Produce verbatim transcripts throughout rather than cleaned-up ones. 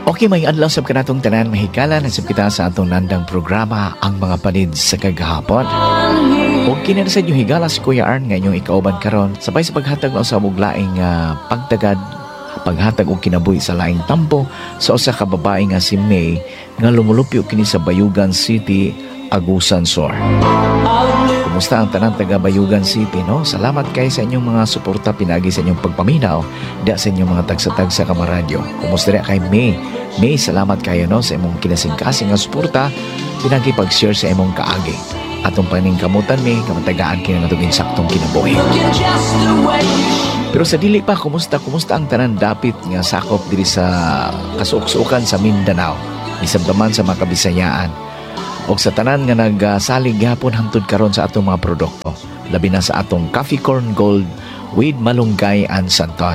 Okay, may adlaw sab kanatong tanan mahigala na sab kita sa atong nandang programa ang mga panid sa kagahapon. O kinara sa inyo higala si Kuya Arn nga inyong ikauban karon sabay sa paghatag na sa muglaing uh, pagtagad paghatag og kinabuhi sa laing tampo sa usa ka babae nga si May nga lumulupyo kini sa Bayugan City, Agusan Sur. Kumusta ang tanan taga Bayugan City, no? Salamat kay sa inyong mga suporta pinagi sa inyong pagpaminaw da sa inyong mga tagsa-tagsa kamaradyo. Kumusta rin kay May? May, salamat kayo, no? Sa imong kinasing-kasing nga suporta pinagi pag-share sa imong kaagi. Atong paningkamutan, May, kamatagaan kina natugin saktong kinabuhi. Pero sa dili pa, kumusta? Kumusta ang tanan dapit nga sakop diri sa kasuk-sukan sa Mindanao? Isabdaman sa mga Kabisayaan. O sa tanan nga nagsalig gihapon hangtod karon sa atong mga produkto, labi na sa atong Coffee Corn Gold with Malunggay and Santon.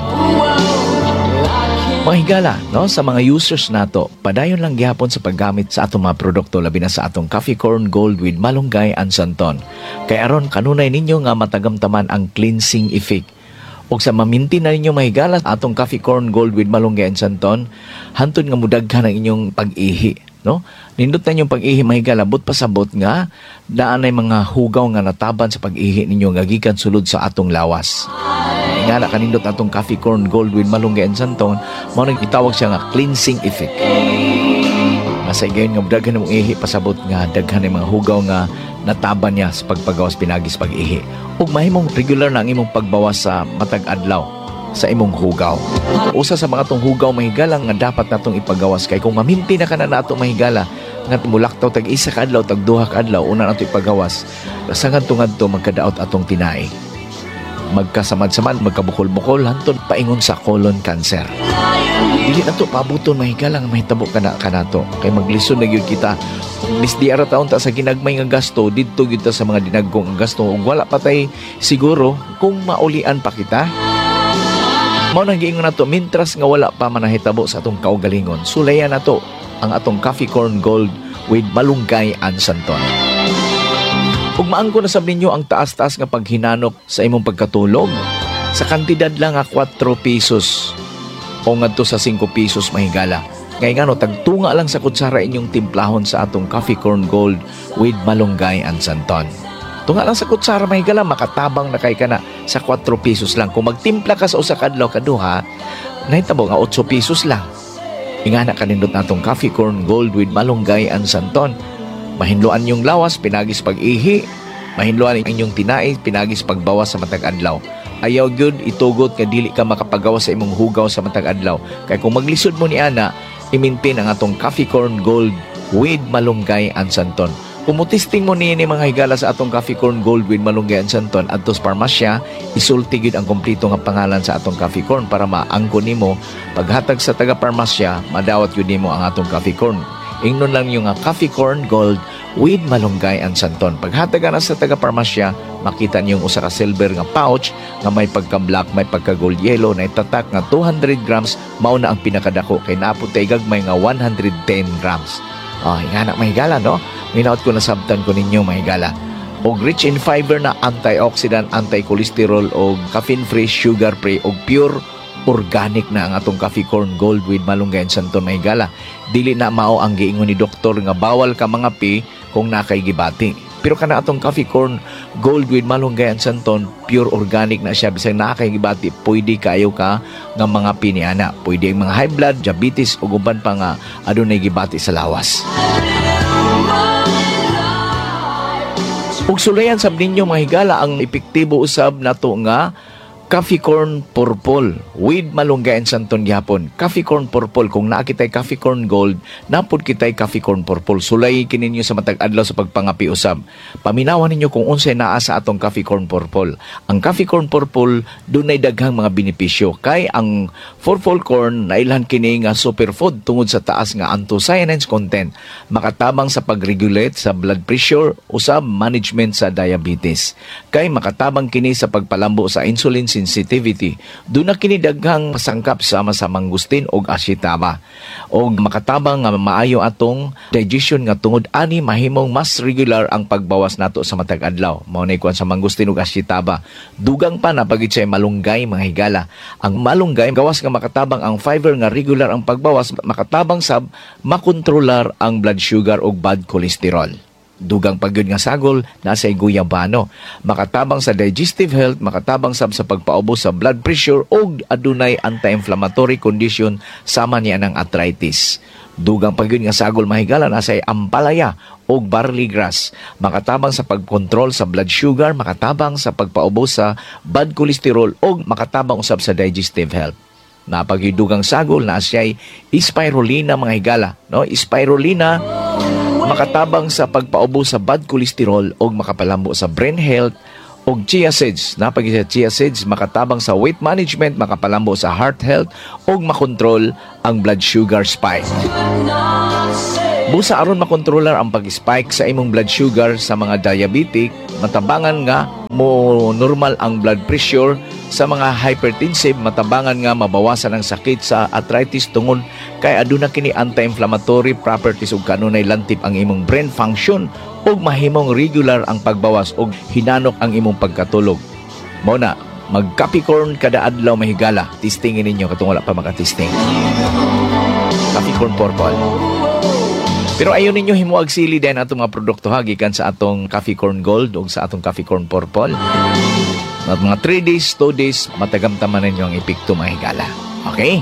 Mga higala, no, sa mga users nato, padayon lang gihapon sa paggamit sa atong mga produkto, labi na sa atong Coffee Corn Gold with Malunggay and Santon. Kay aron kanunay ninyo nga matagamtaman ang cleansing effect. O sa maminti na ninyo mahigala atong Coffee Corn Gold with Malunggay and Santon, hantod nga mudaghan ang inyong pag-ihi. No? Nindot na yung pag-ihi mahigala, but pasabot nga daan ay mga hugaw nga nataban sa pag-ihi ninyo nga gikan sulod sa atong lawas. Nga na kanindot atong Coffee Corn Gold with Malunggay and Santon, mao nang itawag siya nga cleansing effect. Masay gayon nga daghan mong ihi pasabot nga daghan ay mga hugaw nga nataban niya sa pagpagawas pinagis pag-ihi. Ug mahimong regular na ang imong pagbawas sa matag adlaw sa imong hugaw. Usa sa mga tong hugaw mahigala nga dapat natong ipagawas kay kung maminti na kana nato mahigala nga mulaktaw tag isa ka adlaw tag duha ka adlaw una nato ipagawas kasangad tungad to magkadaot atong tinai, magkasamad-samad, magkabukol-bukol hantod paingon sa colon cancer. Dili nato pabuton mahigala nga mahitabo kana kanato kay maglisod na gyud kita. Misdi ara taon ta sa ginagmay nga gasto didto gyud ta sa mga dinagkong nga gasto ug wala patay siguro kung maulian pa kita. Mao nang giingon nato mintras nga wala pa manahitabo sa atong kaugalingon, sulayan nato ang atong Coffee Corn Gold with Malunggay and Santon. Ug maangko na sab ninyo ang taas-taas nga paghinanok sa imong pagkatulog sa kantidad lang nga four pesos o ngadto sa five pesos mahigala. Ngay ngano tagtunga lang sa kutsara inyong timplahon sa atong Coffee Corn Gold with Malunggay and Santon. Tunga lang sa kutsara mahigala, makatabang na kay kana sa four pesos lang. Kung magtimpla ka sa usa ka adlaw kaduha, nahitabo nga eight pesos lang. Ingana kanindot natong Coffee Corn Gold with Malunggay and Santon. Mahinluan yung lawas, pinagis pag-ihi. Mahinluan inyong tinai, pinagis pagbawas sa matag adlaw. Ayaw gyud itugot nga dili ka makapagawas sa imong hugaw sa matag adlaw. Kay kung maglisod mo ni ana, i-maintain ang atong Coffee Corn Gold with Malunggay and Santon. Kumutisting mo niya ni mga higala sa atong Coffee Corn Gold with Malunggay and Santon at sa parmasya, isulti gid ang kompleto nga pangalan sa atong Coffee Corn para maangko nimo paghatag sa taga-parmasya, madawat gyud nimo ang atong Coffee Corn. Ingnon lang yung nga Coffee Corn Gold with Malunggay and Santon. Paghatag na sa taga-parmasya, makita niyo usa ka silver nga pouch nga may pagka-black, may pagka-gold yellow na itatak nga two hundred grams, mao na ang pinakadako kay naapod tay gagmay nga one hundred ten grams. Oh, ingana mahigala, no? Minaut ko na sabtan ko ninyo mahigala. Og rich in fiber na antioxidant, anti-cholesterol og caffeine-free, sugar-free og pure organic na ang atong Coffee Corn Gold with Malunggay and Santon mahigala. Dili na mao ang giingon ni doktor nga bawal ka mga pi kung nakay gibati. Pero kana atong Coffee Corn Gold with Malunggay and Santon, pure organic na siya. Bisag nakay gibati, pwede kayo ka nga mga pi ni ana. Pwede ang mga high blood, diabetes ug uban pa nga adunay gibati sa lawas. Ug sulayan sab ninyo mga higala ang epektibo usab nato nga Coffee Corn Purple with Malunggay and Santon gihapon. Coffee Corn Purple, kung naa kitay Coffee Corn Gold, napod kitay Coffee Corn Purple. Sulay kininyo sa matag adlaw sa pagpangapi usab. Paminawan ninyo kung unsay naa sa atong Coffee Corn Purple. Ang Coffee Corn Purple dunay daghang mga benepisyo kay ang purple corn nailhan kini nga superfood tungod sa taas nga anthocyanins content, makatabang sa pag-regulate sa blood pressure usab management sa diabetes. Kay makatabang kini sa pagpalambo sa insulin sensitivity. Doon na kini daghang pasangkap sama sa mangustin og ashitaba. Og makatabang nga maayo atong digestion nga tungod ani mahimong mas regular ang pagbawas nato sa matag adlaw. Mao nay kuan sa mangustin ug ashitaba. Dugang pa na pagit siya malunggay mga higala. Ang malunggay gawas nga makatabang ang fiber nga regular ang pagbawas, makatabang sab makontrolar ang blood sugar ug bad cholesterol. Dugang pagyud nga sagol nasa guyabano, makatabang sa digestive health, makatabang sab sa pagpaubos sa blood pressure ug adunay anti-inflammatory condition sama niya ng arthritis. Dugang pagyud nga sagol mahigala nasa ampalaya ug barley grass, makatabang sa pagkontrol sa blood sugar, makatabang sa pagpaubos sa bad cholesterol ug makatabang usab sa digestive health. Napaghidugang sagol na siya'y spirulina mga higala, no? Spirulina makatabang sa pagpaubos sa bad cholesterol o makapalambo sa brain health o chia seeds. Napagi sa chia seeds, makatabang sa weight management, makapalambo sa heart health o makontrol ang blood sugar spike. Busa aron makontrolar ang pag-spike sa imong blood sugar sa mga diabetic, matabangan nga mo normal ang blood pressure sa mga hypertensive, matabangan nga mabawasan ang sakit sa arthritis tungod kay aduna kini anti-inflammatory properties ug kanunay lantip ang imong brain function ug mahimong regular ang pagbawas ug hinanok ang imong pagkatulog. Mao na mag-Capricorn kada adlaw mahigala. Testingin ninyo katong wala pa maka-testing. Capricorn Purple. Pero ayon ninyo himuag sili din atong mga produkto ha gikan sa atong Capricorn Gold o sa atong Capricorn Purple. At mga three days, two days, matagamtaman ninyo ang epekto mahigala. Okay?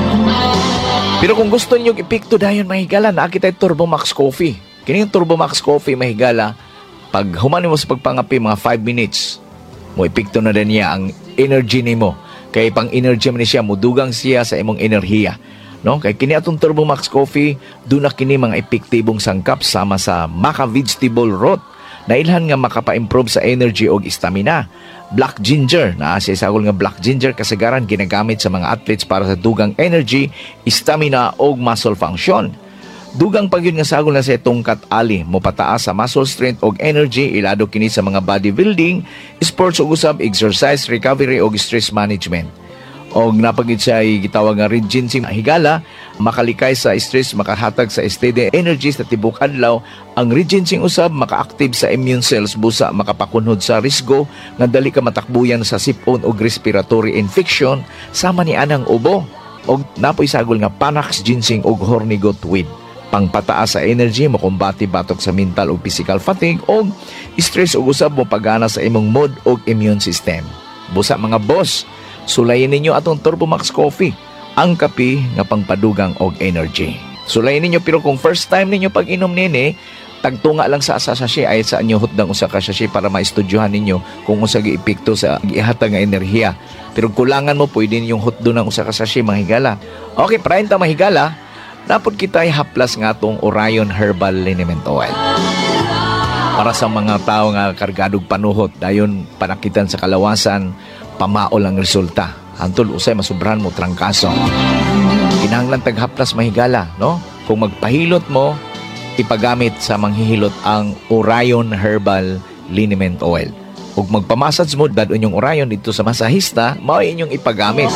Pero kung gusto niyo epekto dayon mahigala, nakita yung Turbo Max Coffee. Kini yung Turbo Max Coffee mahigala, pag humani mo sa pagpangapi mga five minutes, mo epekto na din niya ang energy nimo. Kay pang energy man siya, mudugang siya sa imong enerhiya. No? Kay kini atong Turbo Max Coffee, doon na kini mga epektibong sangkap sama sa maca vegetable root na ilhan nga makapa-improve sa energy o stamina. Black ginger, na siya sagol nga black ginger kasagaran ginagamit sa mga athletes para sa dugang energy, stamina o muscle function. Dugang pagyud nga sagol na sa tungkat ali mo pataas sa muscle strength o energy, ilado kini sa mga bodybuilding, sports ug usab exercise, recovery o stress management. O napagid siya ay gitawag nga regency higala, makalikay sa stress, makahatag sa steady energy sa tibok adlaw. Ang regency usab maka-active sa immune cells, busa makapakunhod sa risgo nga dali ka matakbuyan sa sipon o respiratory infection sama ni anang ubo. O napoy sagol nga Panax ginseng og horny goat weed, pangpataas sa energy, makumbati batok sa mental o physical fatigue o stress ug usab mo pagana sa imong mood o immune system. Busa mga boss, sulayin ninyo atong Turbo Max Coffee, ang kape nga pangpadugang og energy. Sulayin ninyo, pero kung first time ninyo pag-inom nini, tagtunga lang sa sachet ay sa inyo hutdang usa ka sachet para maistudyohan ninyo kung unsa gi epekto sa gihatag nga enerhiya. Pero kulangan mo pwede ninyong hutdo ng usa ka sachet mga higala. Okay, prayon ta mahigala, dapat kita haplas nga atong Orion Herbal Liniment Oil. Para sa mga tao nga kargadog panuhot, dayon panakitan sa kalawasan, pamaol ang resulta. Antol usay masubrahan mo trangkaso. Kinahanglan taghaplas mahigala, no? Kung magpahilot mo, ipagamit sa manghihilot ang Orion Herbal Liniment Oil. Ug magpamassage mo dadon yung Orion dito sa masahista, mao inyong ipagamit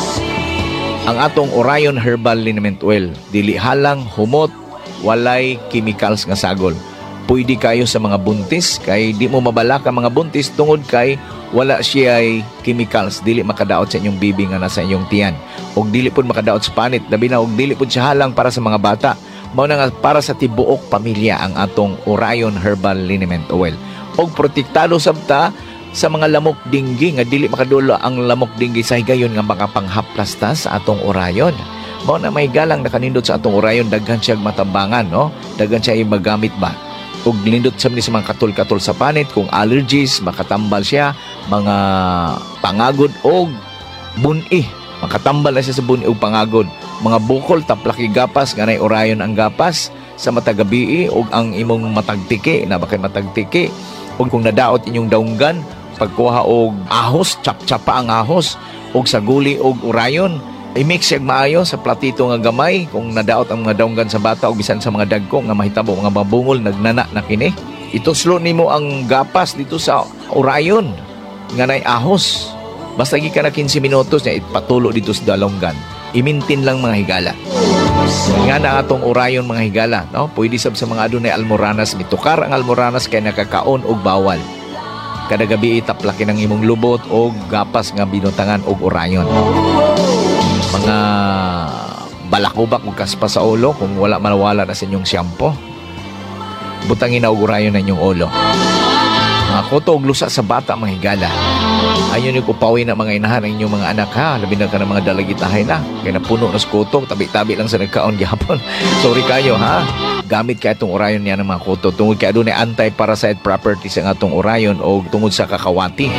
ang atong Orion Herbal Liniment Oil. Dili halang humot, walay chemicals nga sagol. Pwede kayo sa mga buntis, kay di mo mabalak ang mga buntis tungod kay wala siya ay chemicals, dili makadaot sa inyong bibi nga nasa inyong tiyan. Og dili pud makadaot sa panit, labi na og dili pud siya halang para sa mga bata. Mao na nga para sa tibuok pamilya ang atong Orion Herbal Liniment Oil. Og protektado sabta sa mga lamok dinggi nga dili makadulo ang lamok dinggi sa higayon nga makapanghaplas ta sa atong Orion. Mao na may galang nakanindot sa atong Orion, daghan siya matambangan, no? Daghan siya magamit ba? Ug lindot sa mga mga katul-katul sa panit, kung allergies, makatambal siya, mga pangagod o buni, makatambal na siya sa buni o pangagod. Mga bukol, taplaki gapas, ganay Orion ang gapas, sa matagabi o ang imong matagtiki, na bakay matagtiki, o kung nadaot inyong daunggan, pagkuha og ahos, chap-chapa ang ahos, o sa guli o Orion, i-mix siya maayo sa platito nga gamay kung nadaot ang mga daunggan sa bata o bisan sa mga dagko nga mahitabo mga mabungol nagnana na kini. Ituslo nimo ang gapas dito sa Orion nga nay ahos, Basta gikan na fifteen minutos niya ipatulo dito sa dalonggan. Imintin lang mga higala. Nga na atong orayon mga higala, no? Pwede sab sa mga adunay almoranas, mitukar ang almoranas kay nakakaon og bawal. Kada gabi itaplaki ng imong lubot o gapas nga binutangan og orayon. Mga balakubak ug kaspa sa ulo kung wala manawala na sa inyong shampoo. Butangin na og orayon na inyong ulo. Mga koto og lusa sa bata mga higala. Ayun yung kupawi na mga inahan ang inyong mga anak ha. Labi na ka ng mga dalagitahay na. Kaya napuno na skutok. Tabi-tabi lang sa nagkaon gihapon. Sorry kayo ha. Gamit kaya itong orayon niya ng mga koto. Tungod kaya doon ay anti-parasite properties ang atong orayon o tungod sa kakawati.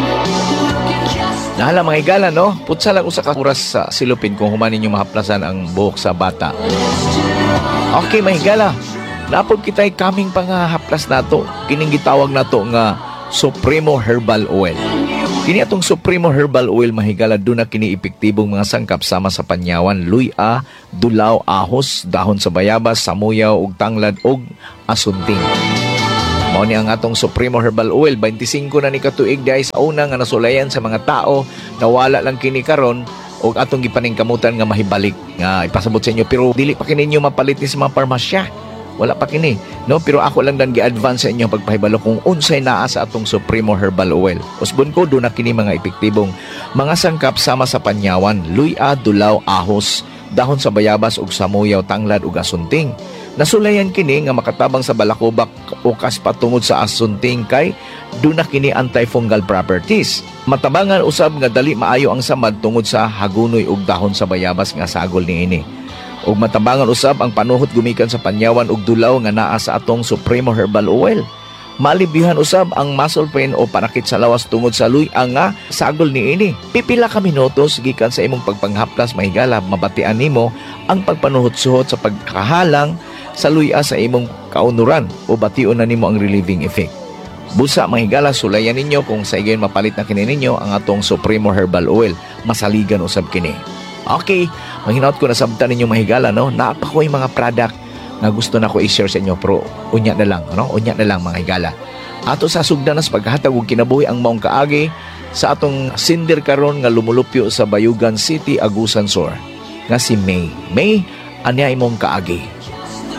Nahala mga higala no. Putsa lang usa ka oras sa silupin kung humanin yung mahaplasan ang buhok sa bata. Okay mga higala. Napod kita'y kaming pangahaplas nato. Kining gitawag nato nga Supremo Herbal Oil. Kini atong Supremo Herbal Oil mahigala doon na kini epektibong mga sangkap sama sa panyawan, luya, dulaw, ahos, dahon sa bayabas, samuyaw, ug tanglad, ug asunting. Mao ni ang atong Supremo Herbal Oil, twenty-five na ni katuig dahil sa una nga nasulayan sa mga tao na wala lang kini karon ug atong gipaningkamutan nga mahibalik nga ipasabot sa inyo pero dili pa kini ninyo mapalit ni sa mga parmasya. Wala pa kini, no? Pero ako lang dan gi-advance sa inyo pagpahibalo kung unsay naa sa atong Supremo Herbal Oil. Usbon ko doon na kini mga epektibong mga sangkap sama sa panyawan, luya, dulaw, ahos, dahon sa bayabas ug samuyaw, tanglad ug asunting. Nasulayan kini nga makatabang sa balakubak o kaspa tungod sa asunting kay doon na kini antifungal properties. Matabangan usab nga dali maayo ang samad tungod sa hagunoy ug dahon sa bayabas nga sagol niini. Ug matabangan usab ang panuhot gumikan sa panyawan ug dulaw nga naa sa atong Supremo Herbal Oil. Malibihan usab ang muscle pain o panakit sa lawas tungod sa luya nga sagol niini. Pipila ka minutos gikan sa imong pagpanghaplas mahigala mabatian nimo ang pagpanuhot-suhot sa pagkahalang sa luya sa imong kaunuran o bation na nimo ang relieving effect. Busa mahigala sulayan ninyo kung sa igayon mapalit na kini ninyo ang atong Supremo Herbal Oil. Masaligan usab kini. Okay, mahinaot ko na sabtan ninyo mahigala, no? Napakoy mga product na gusto na ko i-share sa inyo, pero unya na lang, no? Unya na lang mga higala. Ato sa sugdanas paghatag og kinabuhi ang maong kaagi sa atong sindir karon nga lumulupyo sa Bayugan City, Agusan Sur, nga si May. May, anya imong kaagi.